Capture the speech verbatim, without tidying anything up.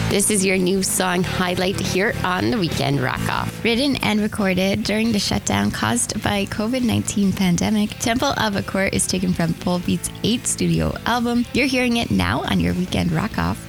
This is your new song highlight here on the Weekend Rock Off. Written and recorded during the shutdown caused by covid nineteen pandemic, Temple of a Court is taken from Volbeat's eighth studio album. You're hearing it now on your Weekend Rock Off.